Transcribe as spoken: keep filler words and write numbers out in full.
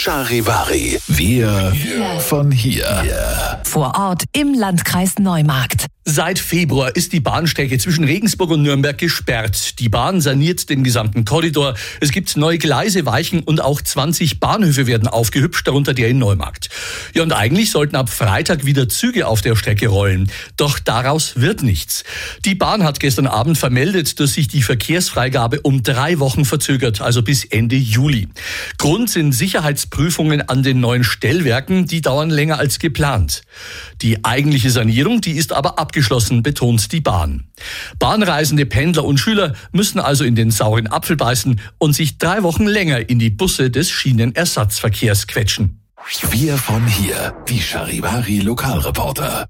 Charivari. Wir von hier. Vor Ort im Landkreis Neumarkt. Seit Februar ist die Bahnstrecke zwischen Regensburg und Nürnberg gesperrt. Die Bahn saniert den gesamten Korridor. Es gibt neue Gleise, Weichen und auch zwanzig Bahnhöfe werden aufgehübscht, darunter der in Neumarkt. Ja, und eigentlich sollten ab Freitag wieder Züge auf der Strecke rollen. Doch daraus wird nichts. Die Bahn hat gestern Abend vermeldet, dass sich die Verkehrsfreigabe um drei Wochen verzögert, also bis Ende Juli. Grund sind Sicherheitsprüfungen an den neuen Stellwerken, die dauern länger als geplant. Die eigentliche Sanierung, die ist aber abgeschlossen, betont die Bahn. Bahnreisende, Pendler und Schüler müssen also in den sauren Apfel beißen und sich drei Wochen länger in die Busse des Schienenersatzverkehrs quetschen. Wir von hier. Die Charivari Lokalreporter.